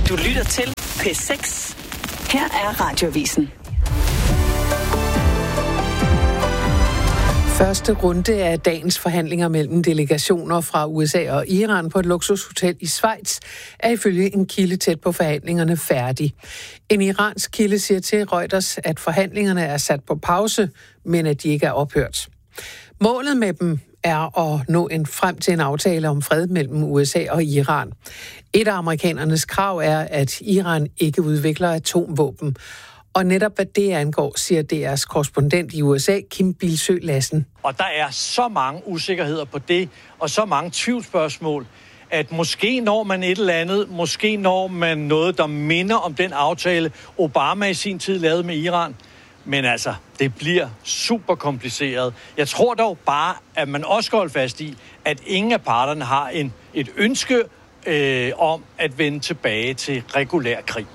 Du lytter til P6. Her er Radioavisen. Første runde af dagens forhandlinger mellem delegationer fra USA og Iran på et luksushotel i Schweiz er ifølge en kilde tæt på forhandlingerne færdig. En iransk kilde siger til Reuters, at forhandlingerne er sat på pause, men at de ikke er ophørt. Målet med dem er at nå frem til en aftale om fred mellem USA og Iran. Et af amerikanernes krav er, at Iran ikke udvikler atomvåben. Og netop hvad det angår, siger DR's korrespondent i USA, Kim Bilsøe Lassen. Og der er så mange usikkerheder på det, og så mange tvivlsspørgsmål, at måske når man et eller andet, måske når man noget, der minder om den aftale, Obama i sin tid lavede med Iran. Men altså, det bliver super kompliceret. Jeg tror dog bare, at man også skal holde fast i, at ingen af parterne har et ønske om at vende tilbage til regulær krig.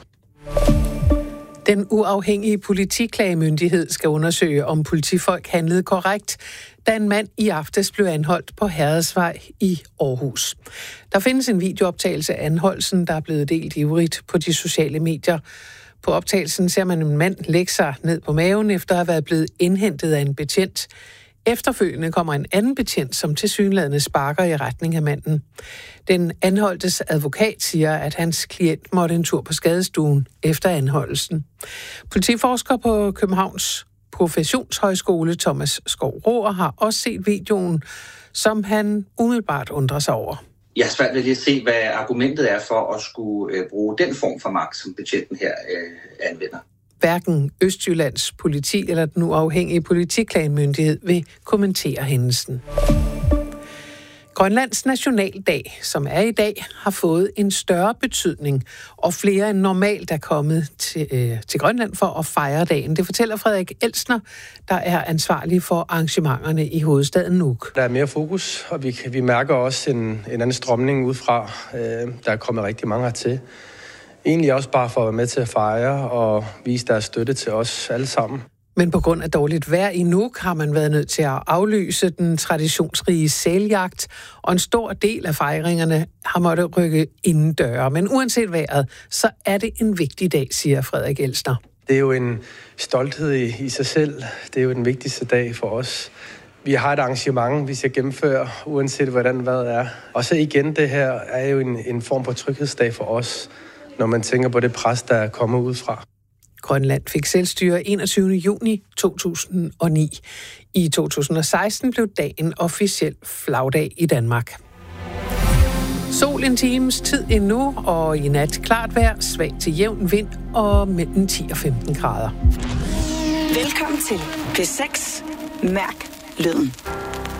Den uafhængige politiklagemyndighed skal undersøge, om politifolk handlede korrekt, da en mand i aftes blev anholdt på Herredsvej i Aarhus. Der findes en videooptagelse af anholdelsen, der er blevet delt ivrigt på de sociale medier. På optagelsen ser man en mand lægge sig ned på maven, efter at have været blevet indhentet af en betjent. Efterfølgende kommer en anden betjent, som tilsyneladende sparker i retning af manden. Den anholdtes advokat siger, at hans klient måtte en tur på skadestuen efter anholdelsen. Politiforsker på Københavns Professionshøjskole, Thomas Skov-Roer, har også set videoen, som han umiddelbart undrer sig over. Jeg har svært ved lige at se, hvad argumentet er for at skulle bruge den form for magt, som betjenten her anvender. Hverken Østjyllands politi eller den uafhængige politiklagemyndighed vil kommentere hændelsen. Grønlands nationaldag, som er i dag, har fået en større betydning, og flere end normalt er kommet til Grønland for at fejre dagen. Det fortæller Frederik Elsner, der er ansvarlig for arrangementerne i hovedstaden Nuuk. Der er mere fokus, og vi mærker også en anden strømning udefra. Der er kommet rigtig mange hertil. Egentlig også bare for at være med til at fejre og vise deres støtte til os alle sammen. Men på grund af dårligt vejr i Nuuk har man været nødt til at aflyse den traditionsrige sæljagt, og en stor del af fejringerne har måttet rykke indendøre. Men uanset vejret, så er det en vigtig dag, siger Frederik Elsner. Det er jo en stolthed i sig selv. Det er jo den vigtigste dag for os. Vi har et arrangement, vi skal gennemføre, uanset hvordan vejret er. Og så igen, det her er jo en form for tryghedsdag for os, når man tænker på det pres, der kommer udefra. Grønland fik selvstyre 21. juni 2009. I 2016 blev dagen officiel flagdag i Danmark. Sol en times tid endnu, og i nat klart vejr, svag til jævn vind og mellem 10 og 15 grader. Velkommen til P6. Mærk lyden.